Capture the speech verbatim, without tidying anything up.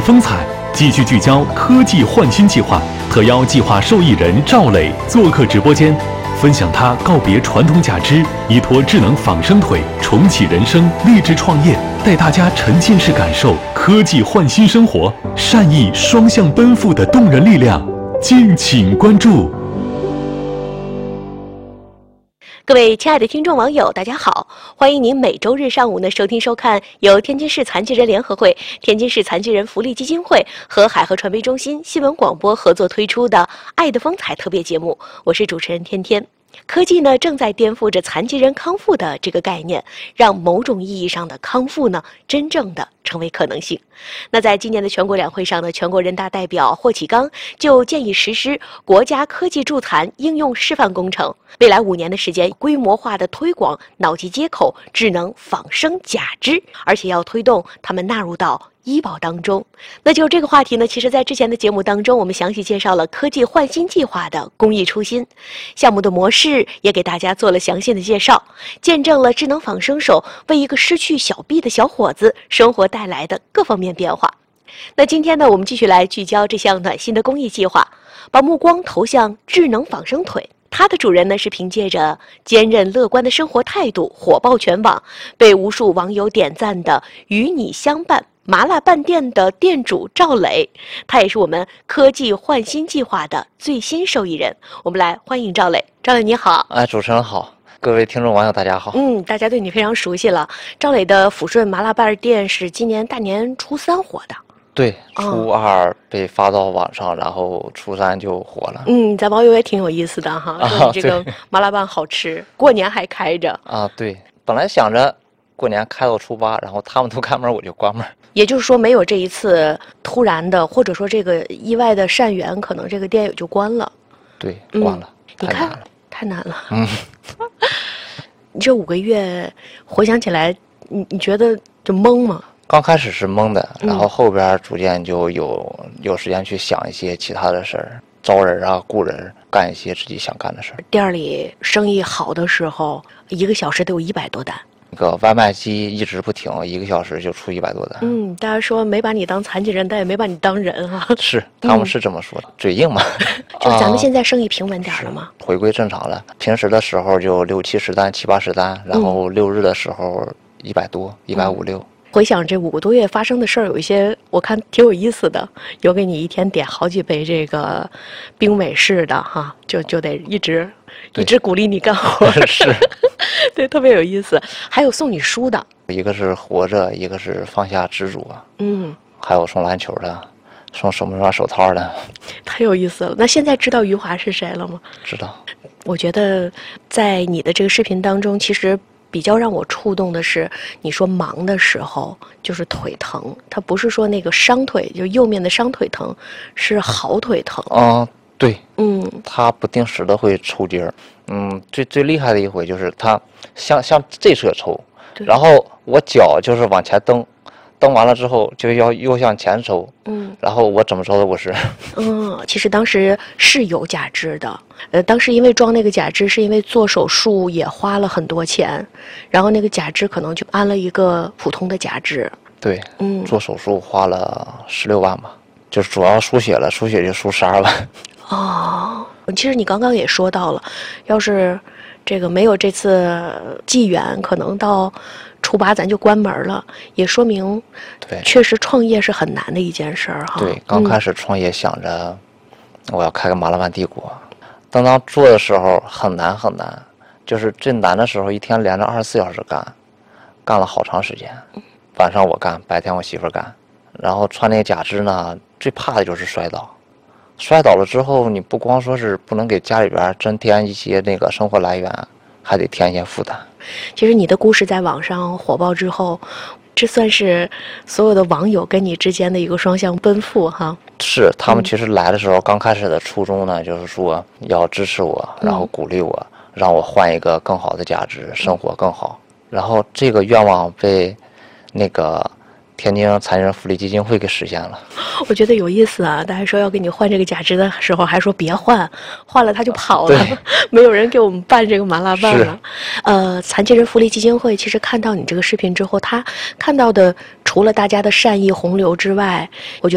风采，继续聚焦科技焕新计划，特邀计划受益人赵磊做客直播间，分享他告别传统假肢，依托智能仿生腿重启人生，励志创业，带大家沉浸式感受科技焕新生活，善意双向奔赴的动人力量。敬请关注。 各位亲爱的听众网友，大家好！欢迎您每周日上午呢收听收看由天津市残疾人联合会、天津市残疾人福利基金会和海河传媒中心新闻广播合作推出的《爱的风采》特别节目，我是主持人天天。科技呢正在颠覆着残疾人康复的这个概念，让某种意义上的康复呢真正的成为可能性。那在今年的全国两会上呢，全国人大代表霍启刚就建议实施国家科技助残应用示范工程，未来五年的时间规模化的推广脑机接口智能仿生假肢，而且要推动他们纳入到医保当中。那就这个话题呢，其实在之前的节目当中，我们详细介绍了科技焕新计划的公益初心，项目的模式也给大家做了详细的介绍，见证了智能仿生手为一个失去小臂的小伙子生活带来的各方面变化。那今天呢，我们继续来聚焦这项暖心的公益计划，把目光投向智能仿生腿。它的主人呢是凭借着坚韧乐观的生活态度火爆全网，被无数网友点赞的与你相伴麻辣拌店的店主赵磊，他也是我们科技焕新计划的最新受益人。我们来欢迎赵磊。赵磊你好。 哎，主持人好，各位听众网友大家好。 嗯，大家对你非常熟悉了。赵磊的抚顺麻辣拌店是今年大年初三火的。 对，初二被发到网上，哦、然后初三就火了。 嗯，咱网友也挺有意思的哈，说你这个麻辣拌好吃，过年还开着。 啊，对，本来想着过年开到初八，然后他们都开门，我就关门。 也就是说，没有这一次突然的，或者说这个意外的善缘，可能这个店也就关了。 对，关了。 嗯、 太难了， 太难了。 嗯， 你这五个月回想起来，你你觉得就懵吗？ 刚开始是懵的，然后后边逐渐就有有时间去想一些其他的事儿，招人啊、雇人，干一些自己想干的事儿。 店里生意好的时候，一个小时都有一百多单。 那个外卖机一直不停，一个小时就出一百多单。 嗯，大家说没把你当残疾人，但也没把你当人哈、啊。 是，他们是这么说的，嗯、嘴硬嘛。 就咱们现在生意平稳点了吗？ 回归正常了。平时的时候就六七十单、七八十单，然后六日的时候一百多、一百五六。 回想这五个多月发生的事儿，有一些我看挺有意思的，有给你一天点好几杯这个冰美式的哈，就就得一直一直鼓励你干活， 是， 对，特别有意思。还有送你书的， 一个是活着，一个是放下执着， 嗯， 还有送篮球的，送手摸手套的， 太有意思了。那现在知道余华是谁了吗？ 知道。 我觉得在你的这个视频当中，其实比较让我触动的是，你说忙的时候就是腿疼，它不是说那个伤腿，就右面的伤腿疼，是好腿疼。 嗯，对， 嗯， 他不定时的会抽筋儿。嗯，最最厉害的一回就是他向向这侧抽，然后我脚就是往前蹬，蹬完了之后就要又向前抽。嗯，然后我怎么抽都不是。 嗯，其实当时是有假肢的。呃，当时因为装那个假肢，是因为做手术也花了很多钱，然后那个假肢可能就安了一个普通的假肢。 对， 嗯， 做手术花了十六万吧，就是主要输血了，输血就输十二万。 哦，其实你刚刚也说到了，要是这个没有这次机缘，可能到初八咱就关门了，也说明， 对， 确实创业是很难的一件事儿哈。 对，刚开始创业想着我要开个麻辣拌帝国，当当做的时候很难很难，就是最难的时候一天连着二十四小时干，干了好长时间，晚上我干，白天我媳妇儿干。然后穿那个假肢呢，最怕的就是摔倒。摔倒了之后，你不光说是不能给家里边增添一些那个生活来源，还得添一些负担。 其实你的故事在网上火爆之后，这算是所有的网友跟你之间的一个双向奔赴哈。 是，他们其实来的时候，嗯、刚开始的初衷呢，就是说要支持我，然后鼓励我，嗯、让我换一个更好的价值，生活更好。然后这个愿望被那个天津残疾人福利基金会给实现了。 我觉得有意思啊！大家说要给你换这个假肢的时候，还说别换，换了他就跑了，没有人给我们办这个麻辣拌了。呃，残疾人福利基金会其实看到你这个视频之后，他看到的除了大家的善意洪流之外，我觉得。